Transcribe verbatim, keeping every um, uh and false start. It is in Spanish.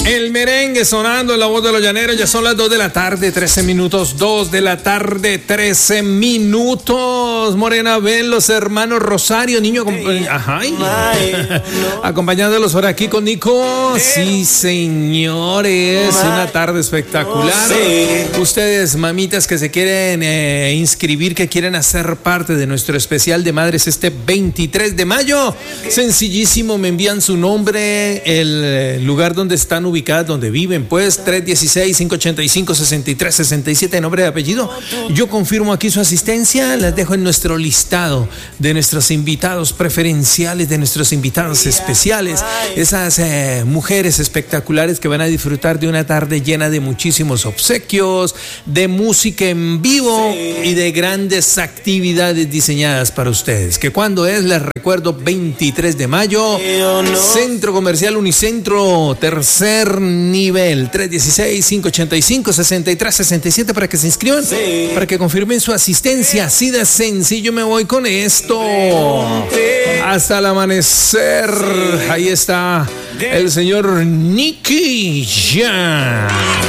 El merengue sonando en la voz de los llaneros. Ya son las dos de la tarde, trece minutos. dos de la tarde, trece minutos. Morena, ven los hermanos Rosario, niño. Ajá. Acompañándolos por aquí con Nico. Sí, señores. Una tarde espectacular. Ustedes, mamitas que se quieren eh, inscribir, que quieren hacer parte de nuestro especial de madres este veintitrés de mayo. Sencillísimo, me envían su nombre, el lugar donde están ubicadas, donde viven, pues tres uno seis, cinco ocho cinco, seis tres seis siete, nombre y apellido. Yo confirmo aquí su asistencia, las dejo en nuestro listado de nuestros invitados preferenciales, de nuestros invitados especiales, esas eh, mujeres espectaculares que van a disfrutar de una tarde llena de muchísimos obsequios, de música en vivo y de grandes actividades diseñadas para ustedes. ¿Que cuándo es? Les recuerdo, veintitrés de mayo, Centro Comercial Unicentro, tercer nivel, tres uno seis, cinco ocho cinco, seis tres seis siete, para que se inscriban, sí, para que confirmen su asistencia. Así de sencillo. Me voy con esto hasta el amanecer. Ahí está el señor Nicky Jam.